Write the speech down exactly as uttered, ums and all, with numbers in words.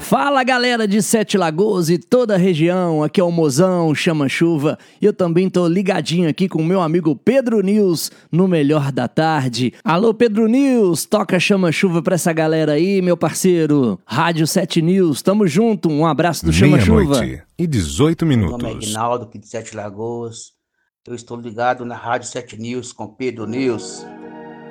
Fala galera de Sete Lagoas e toda a região, aqui é o Mozão, Chama Chuva, e eu também tô ligadinho aqui com o meu amigo Pedro News no Melhor da Tarde. Alô Pedro News, toca Chama Chuva pra essa galera aí, meu parceiro. Rádio Sete News, tamo junto, um abraço do Chama Chuva. Meia-noite e dezoito minutos. Meu nome é Aguinaldo, aqui de Sete Lagoas. Eu estou ligado na Rádio Sete News com Pedro News.